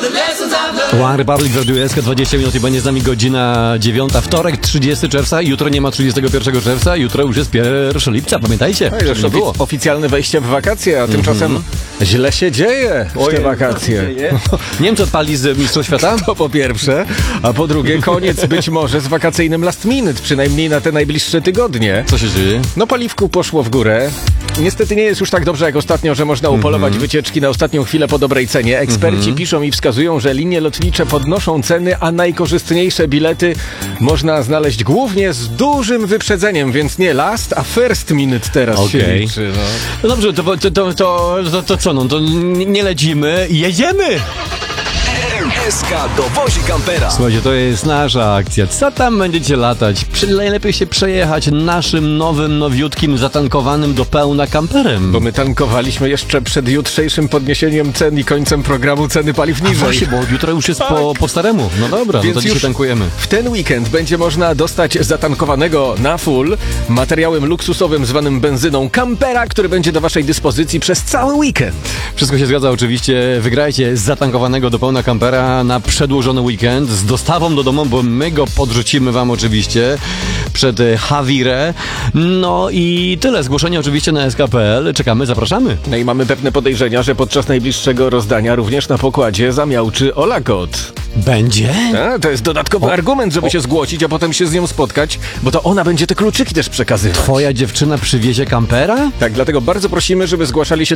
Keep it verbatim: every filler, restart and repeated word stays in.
One Republic w Radiu S K, dwadzieścia minut i będzie z nami godzina dziewiąta. Wtorek, trzydziestego czerwca. Jutro nie ma trzydziestego pierwszego czerwca. Jutro już jest pierwszego lipca, pamiętajcie. No już było. Oficjalne wejście w wakacje, a mm-hmm. tymczasem źle się dzieje w te wakacje. Niemcy odpali z Mistrzostw Świata? To po pierwsze, a po drugie koniec być może z wakacyjnym last minute, przynajmniej na te najbliższe tygodnie. Co się dzieje? No paliwku poszło w górę. Niestety nie jest już tak dobrze jak ostatnio, że można upolować mm-hmm. wycieczki na ostatnią chwilę po dobrej cenie. Eksperci mm-hmm. piszą i wskazują, że linie lotnicze podnoszą ceny, a najkorzystniejsze bilety można znaleźć głównie z dużym wyprzedzeniem, więc nie last, a first minute teraz okay. się liczy. No. No dobrze, to, to, to, to, to, to co, no to nie lecimy, jedziemy! S K dowozi kampera. Słuchajcie, to jest nasza akcja. Co tam będziecie latać? Najlepiej się przejechać naszym nowym, nowiutkim, zatankowanym do pełna kamperem. Bo my tankowaliśmy jeszcze przed jutrzejszym podniesieniem cen i końcem programu ceny paliw niżej. A właśnie, bo jutro już jest tak. po, po staremu. No dobra, więc no to dzisiaj tankujemy. W ten weekend będzie można dostać zatankowanego na full materiałem luksusowym zwanym benzyną kampera, który będzie do waszej dyspozycji przez cały weekend. Wszystko się zgadza oczywiście. Wygrajcie z zatankowanego do pełna kampera na przedłużony weekend z dostawą do domu, bo my go podrzucimy wam oczywiście przed Hawirę. No i tyle. Zgłoszenie oczywiście na S K kropka P L. Czekamy, zapraszamy. No i mamy pewne podejrzenia, że podczas najbliższego rozdania również na pokładzie zamiałczy Ola Kot. Będzie? A, to jest dodatkowy o, argument, żeby o. się zgłosić, a potem się z nią spotkać, bo to ona będzie te kluczyki też przekazywać. Twoja dziewczyna przywiezie kampera? Tak, dlatego bardzo prosimy, żeby zgłaszali się